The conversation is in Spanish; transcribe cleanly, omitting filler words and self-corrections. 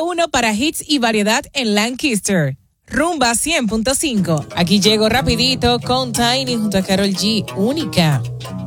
número 1 para hits y variedad en Lancaster. Rumba 100.5. Aquí llego rapidito con Tiny junto a Karol G. Única.